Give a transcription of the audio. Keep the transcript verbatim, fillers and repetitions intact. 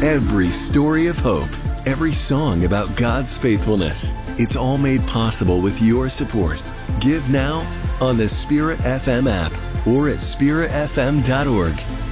Every story of hope, every song about God's faithfulness. It's all made possible with your support. Give now on the Spirit F M app or at spirit f m dot org.